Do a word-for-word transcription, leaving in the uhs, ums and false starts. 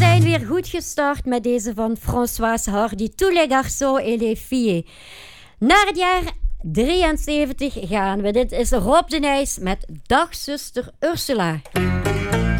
zijn weer goed gestart met deze van Françoise Hardy. Tous les garçons et les filles. Naar het jaar drieënzeventig gaan we. Dit is Rob de Nijs met Dag zuster Ursula.